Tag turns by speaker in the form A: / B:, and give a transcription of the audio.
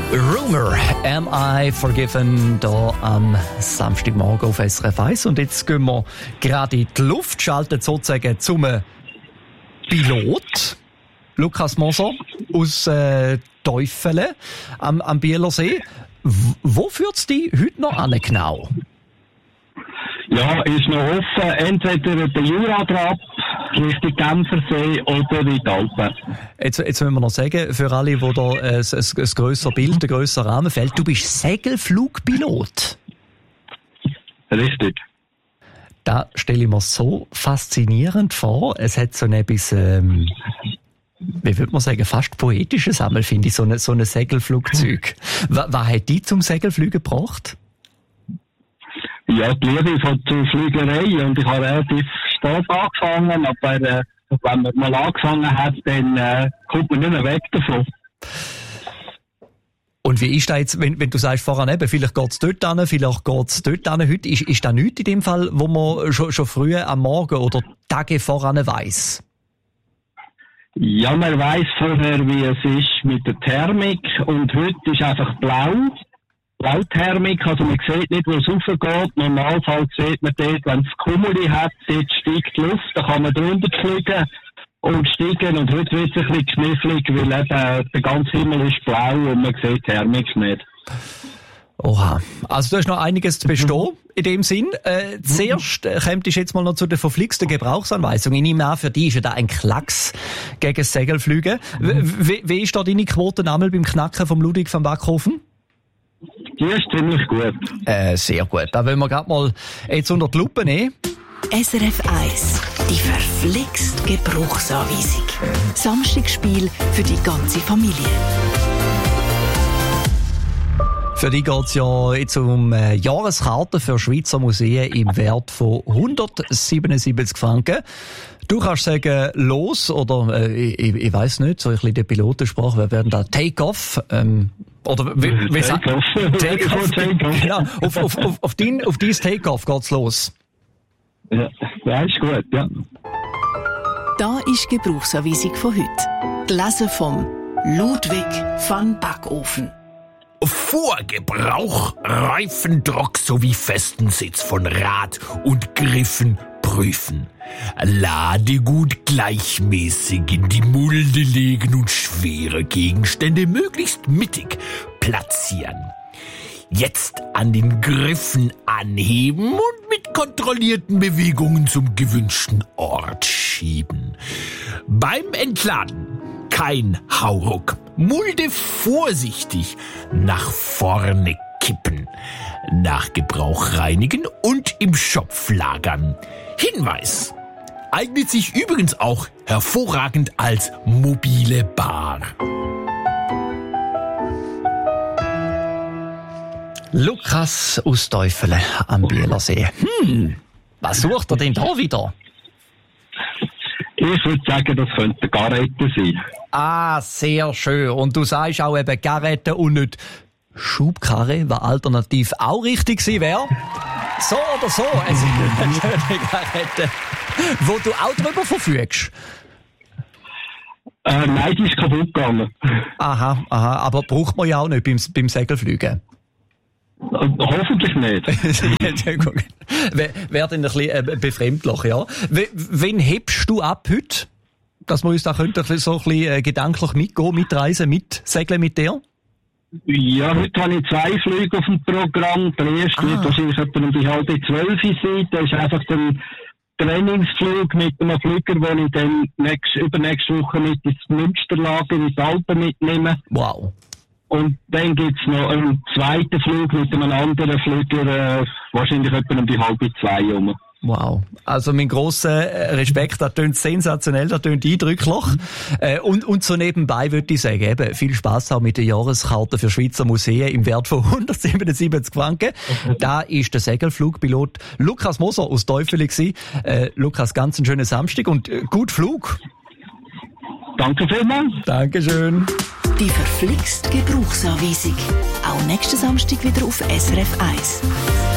A: Rumour, Am I Forgiven, da am Samstagmorgen auf SRF 1. Und jetzt gehen wir gerade in die Luft, schalten sozusagen zum Pilot, Lukas Moser aus Teufelen am Bielersee. Wo führt es dich heute noch an genau?
B: Ja, ist noch offen, entweder der Juradrap, Richtung Genfersee oder in die Alpen.
A: Jetzt müssen wir noch sagen, für alle, die da ein grösseres Bild, ein grösserer Rahmen fällt, du bist Segelflugpilot.
B: Richtig.
A: Da stelle ich mir so faszinierend vor. Es hat so etwas, wie würde man sagen, fast poetisches Sammel, finde ich, so ein Segelflugzeug. Was hat dich zum Segelfliegen gebracht?
B: Ja, die Liebe zur Fliegerei, und ich habe relativ spät angefangen, aber wenn man mal angefangen hat, dann kommt man nicht mehr weg davon.
A: Und wie ist das jetzt, wenn du sagst voran eben, vielleicht geht es dort hin, vielleicht geht es dort hin, heute, ist das nichts in dem Fall, wo man schon früher am Morgen oder Tage voran weiss?
B: Ja, man weiss vorher, wie es ist mit der Thermik, und heute ist einfach Blauthermik, also man sieht nicht, wo es raufgeht. Normalfalls sieht man dort, wenn es Kumuli hat, dort steigt die Luft, da kann man drunter fliegen und steigen. Und heute wird es ein bisschen knifflig, weil eben der ganze Himmel ist blau und man sieht die Thermik nicht.
A: Oha. Also du hast noch einiges zu bestehen in dem Sinn. Zuerst kommt ich jetzt mal noch zu der verflixten Gebrauchsanweisung. Ich nehme an, für dich ist ja da ein Klacks gegen das Segelfliegen. Wie ist da deine Quote einmal beim Knacken vom Ludwig van Backhofen?
B: Die ist ziemlich gut.
A: Sehr gut. Da wollen wir gerade mal jetzt unter die Lupe nehmen.
C: SRF 1, die verflixt Gebrauchsanweisung. Samstagsspiel für die ganze Familie.
A: Für dich geht es ja jetzt um Jahreskarten für Schweizer Museen im Wert von 177 Franken. Du kannst sagen, los, oder ich weiss nicht, so ein bisschen die Pilotensprache, wir werden da Take-off, oder wie sagt Take-off. Genau, auf dein Take-off geht's los.
B: Ja, das ist gut, ja.
C: Da ist die Gebrauchsanweisung von heute. Gelesen vom Ludwig van Backhofen.
D: Vor Gebrauch Reifendruck sowie festen Sitz von Rad und Griffen prüfen. Ladegut gleichmäßig in die Mulde legen und schwere Gegenstände möglichst mittig platzieren. Jetzt an den Griffen anheben und mit kontrollierten Bewegungen zum gewünschten Ort schieben. Beim Entladen kein Hauruck. Mulde vorsichtig nach vorne kippen. Nach Gebrauch reinigen und im Schopf lagern. Hinweis: eignet sich übrigens auch hervorragend als mobile Bar.
A: Lukas aus Teufelen am Bielersee. Was sucht er denn da wieder?
B: Ich würde sagen, das könnte Garette sein.
A: Ah, sehr schön. Und du sagst auch eben Garette und nicht Schubkarre, was alternativ auch richtig gewesen wäre. So oder so, es ist eine schöne Garette, wo du auch drüber verfügst.
B: Nein, die ist kaputt gegangen.
A: Aha, aber braucht man ja auch nicht beim Segelfliegen.
B: Hoffentlich nicht.
A: Wäre dann ein bisschen befremdlich, ja. Wen hebst du ab heute? Dass wir uns da so ein bisschen gedanklich mitreisen, mitsegeln mit dir?
B: Ja, heute habe ich 2 Flüge auf dem Programm. Der erste wird wahrscheinlich etwa um die 11:30 sein. Das ist einfach ein Trainingsflug mit einem Flüger, den ich dann übernächste Woche mit ins Münsterlager in die Alpen mitnehme.
A: Wow.
B: Und dann gibt's noch einen zweiten Flug mit einem anderen Flüger, wahrscheinlich etwa um die 1:30 rum.
A: Wow. Also mein grosser Respekt, das tönt sensationell, das tönt eindrücklich. Und so nebenbei würde ich sagen, eben, viel Spass auch mit der Jahreskarte für Schweizer Museen im Wert von 177 Franken. Da ist der Segelflugpilot Lukas Moser aus Teufelen gewesen. Lukas, ganz einen schönen Samstag und gut Flug.
B: Danke vielmals.
A: Dankeschön.
C: Die verflixt Gebrauchsanweisung. Auch nächsten Samstag wieder auf SRF 1.